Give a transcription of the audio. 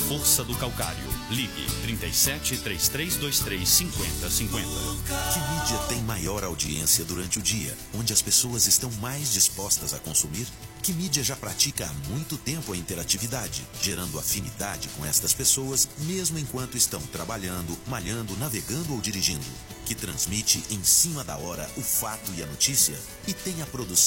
força do calcário. Ligue 37 3323 5050. Que mídia tem maior audiência durante o dia, onde as pessoas estão mais dispostas a consumir? Que mídia já pratica há muito tempo a interatividade, gerando afinidade com estas pessoas, mesmo enquanto estão trabalhando, malhando, navegando ou dirigindo? Que transmite em cima da hora o fato e a notícia? E tem a produção